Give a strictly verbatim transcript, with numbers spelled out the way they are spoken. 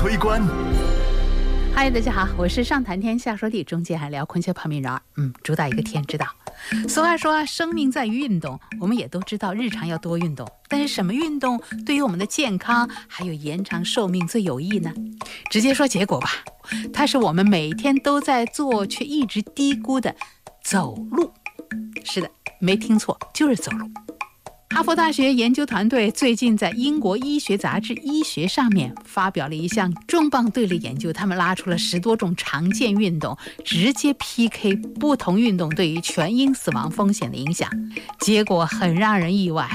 推观。 嗨，大家好，我是上谈天下说地，中间还聊昆学庞明柔。嗯，主打一个天之道。俗话说生命在于运动，我们也都知道日常要多运动，但是什么运动对于我们的健康还有延长寿命最有益呢？直接说结果吧，它是我们每天都在做却一直低估的走路。是的，没听错，就是走路。哈佛大学研究团队最近在英国医学杂志《医学》上面发表了一项重磅队列研究，他们拉出了十多种常见运动，直接 P K 不同运动对于全因死亡风险的影响，结果很让人意外。